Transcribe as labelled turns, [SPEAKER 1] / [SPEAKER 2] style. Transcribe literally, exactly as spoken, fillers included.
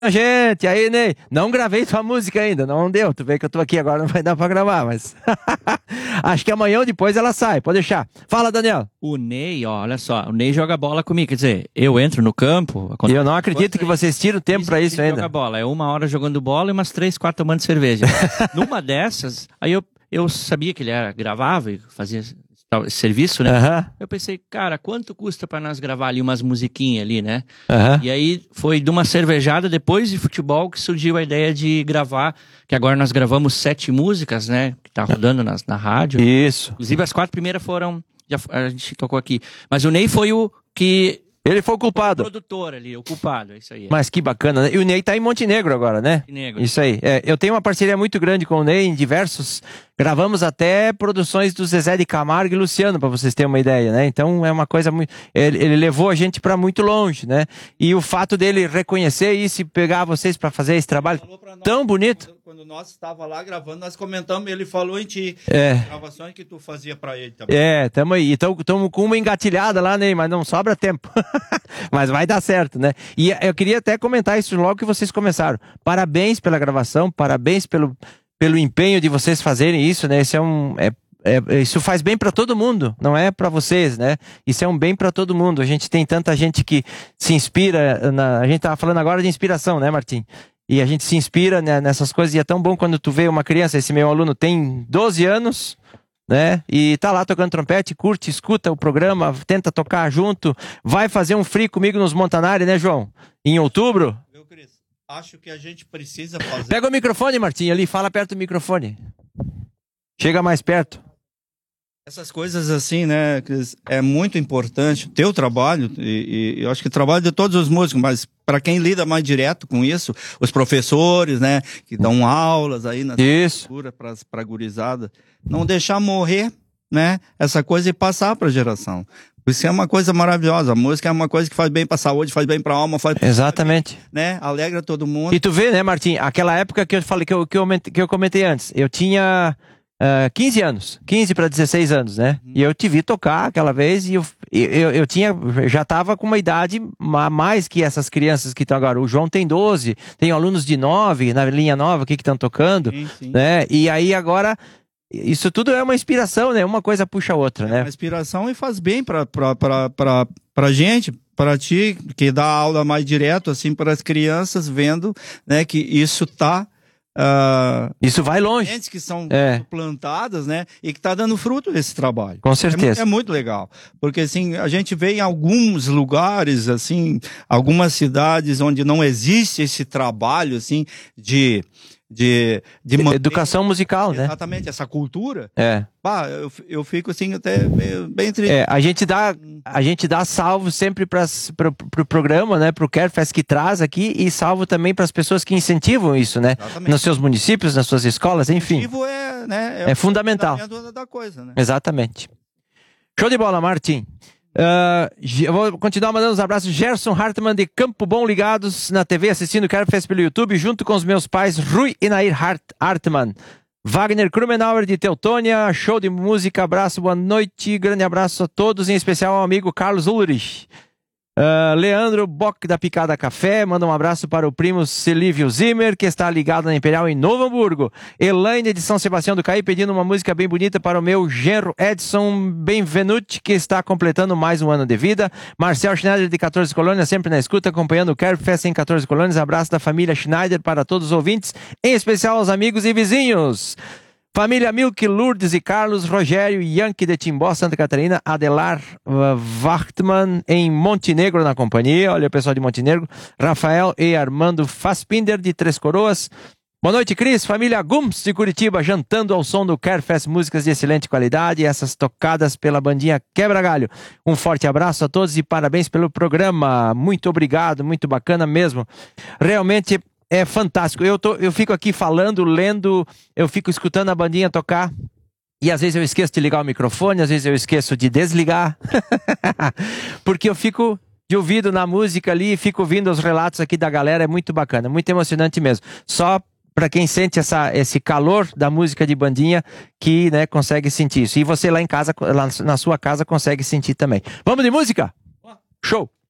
[SPEAKER 1] Gente, aí, Ney, não gravei tua música ainda, não deu. Tu vê que eu tô aqui agora, não vai dar pra gravar, mas acho que amanhã ou depois ela sai, pode deixar. Fala, Daniel.
[SPEAKER 2] O Ney, ó, olha só, o Ney joga bola comigo, quer dizer, eu entro no campo...
[SPEAKER 1] E eu não acredito que vocês tiram tempo pra isso ainda.
[SPEAKER 2] Joga bola, é uma hora jogando bola e umas três, quatro tomando cerveja. Numa dessas, aí eu, eu sabia que ele era, gravava e fazia esse serviço, né?
[SPEAKER 1] Uhum.
[SPEAKER 2] Eu pensei, cara, quanto custa pra nós gravar ali umas musiquinhas ali, né?
[SPEAKER 1] Uhum.
[SPEAKER 2] E aí foi de uma cervejada depois de futebol que surgiu a ideia de gravar, que agora nós gravamos sete músicas, né? Que tá rodando na, na rádio.
[SPEAKER 1] Isso.
[SPEAKER 2] Inclusive as quatro primeiras foram, já, a gente tocou aqui. Mas o Ney foi o que...
[SPEAKER 1] Ele foi o culpado.
[SPEAKER 2] O produtor ali, o culpado, é isso aí.
[SPEAKER 1] Mas que bacana, né? E o Ney tá em Montenegro agora, né?
[SPEAKER 2] Montenegro.
[SPEAKER 1] Isso aí. É, eu tenho uma parceria muito grande com o Ney em diversos... Gravamos até produções do Zezé de Camargo e Luciano, para vocês terem uma ideia, né? Então é uma coisa muito... Ele, ele levou a gente para muito longe, né? E o fato dele reconhecer isso e pegar vocês para fazer esse trabalho tão bonito...
[SPEAKER 3] Quando, quando nós estava lá gravando, nós comentamos, ele falou em ti.
[SPEAKER 1] É.
[SPEAKER 3] Gravações que tu fazia para ele também.
[SPEAKER 1] É, tamo aí. Então, estamos com uma engatilhada lá, Ney, mas não sobra tempo. Mas vai dar certo, né? E eu queria até comentar isso logo que vocês começaram. Parabéns pela gravação, parabéns pelo, pelo empenho de vocês fazerem isso, né? Isso é um... É... É, isso faz bem para todo mundo, não é para vocês, né? Isso é um bem para todo mundo. A gente tem tanta gente que se inspira, na... a gente tava falando agora de inspiração, né, Martim? E a gente se inspira, né, nessas coisas, e é tão bom quando tu vê uma criança, esse meu aluno tem doze anos, né? E tá lá tocando trompete, curte, escuta o programa, tenta tocar junto, vai fazer um free comigo nos Montanari, né, João? Em outubro.
[SPEAKER 3] Meu Cris, acho que a gente precisa fazer...
[SPEAKER 1] Pega o microfone, Martim, ali, fala perto do microfone. Chega mais perto.
[SPEAKER 3] Essas coisas assim, né, Cris, é muito importante. O teu trabalho, e, e eu acho que o trabalho de todos os músicos, mas para quem lida mais direto com isso, os professores, né, que dão aulas aí na cultura para a gurizada, não deixar morrer, né, essa coisa e passar para a geração. Isso é uma coisa maravilhosa. A música é uma coisa que faz bem para a saúde, faz bem para a alma, faz
[SPEAKER 1] exatamente,
[SPEAKER 3] né, alegra todo mundo.
[SPEAKER 1] E tu vê, né, Martim, aquela época que eu falei que eu, que eu, que eu comentei antes, eu tinha Uh, quinze anos, quinze para dezesseis anos, né? Uhum. E eu te vi tocar aquela vez e eu, eu, eu tinha, já tava com uma idade a mais que essas crianças que estão agora. O João tem doze, tem alunos de nove, na linha nova aqui que estão tocando, sim, sim. Né? E aí agora, isso tudo é uma inspiração, né? Uma coisa puxa a outra,
[SPEAKER 3] é
[SPEAKER 1] né?
[SPEAKER 3] Uma inspiração e faz bem pra, pra, pra, pra, pra gente, para ti, que dá aula mais direto, assim, para as crianças, vendo, né, que isso tá... Uh,
[SPEAKER 1] isso vai longe.
[SPEAKER 3] Sementes que são
[SPEAKER 1] é.
[SPEAKER 3] plantadas, né? E que está dando fruto esse trabalho.
[SPEAKER 1] Com certeza.
[SPEAKER 3] É, é muito legal. Porque, assim, a gente vê em alguns lugares, assim, algumas cidades onde não existe esse trabalho, assim, de... De, de manter...
[SPEAKER 1] Educação musical, né?
[SPEAKER 3] Exatamente, essa cultura.
[SPEAKER 1] É.
[SPEAKER 3] Bah, eu, eu fico assim até bem, bem triste.
[SPEAKER 1] É, a gente dá, a gente dá salvo sempre para pro, pro programa, né? Pro Carefest que traz aqui e salvo também para as pessoas que incentivam isso, né? Exatamente. Nos seus municípios, nas suas escolas, enfim. O
[SPEAKER 3] incentivo é, né, é,
[SPEAKER 1] é fundamental.
[SPEAKER 3] Da coisa, né?
[SPEAKER 1] Exatamente. Show de bola, Martim. Uh, eu vou continuar mandando uns abraços. Gerson Hartmann de Campo Bom, ligados na T V, assistindo o Carefest pelo YouTube, junto com os meus pais Rui e Nair Hart Hartmann. Wagner Krumenauer de Teutônia, show de música, abraço, boa noite, grande abraço a todos, em especial ao amigo Carlos Ulrich. Uh, Leandro Bock da Picada Café, manda um abraço para o primo Celívio Zimmer, que está ligado na Imperial em Novo Hamburgo. Elaine de São Sebastião do Caí, pedindo uma música bem bonita para o meu genro Edson Benvenuti, que está completando mais um ano de vida. Marcel Schneider de quatorze Colônias, sempre na escuta, acompanhando o Carefest em quatorze Colônias. Abraço da família Schneider para todos os ouvintes, em especial aos amigos e vizinhos. Família Milk, Lourdes e Carlos, Rogério Yankee de Timbó, Santa Catarina, Adelar uh, Wachtmann em Montenegro na companhia, olha o pessoal de Montenegro, Rafael e Armando Fassbinder de Três Coroas. Boa noite, Cris, família Gums de Curitiba, jantando ao som do Carefest, músicas de excelente qualidade, essas tocadas pela bandinha Quebra Galho. Um forte abraço a todos e parabéns pelo programa, muito obrigado, muito bacana mesmo. Realmente... é fantástico. Eu, tô, eu fico aqui falando, lendo, eu fico escutando a bandinha tocar e às vezes eu esqueço de ligar o microfone, às vezes eu esqueço de desligar, porque eu fico de ouvido na música ali e fico ouvindo os relatos aqui da galera, é muito bacana, muito emocionante mesmo. Só para quem sente essa, esse calor da música de bandinha que, né, consegue sentir isso. E você lá em casa, lá na sua casa, consegue sentir também. Vamos de música? Show!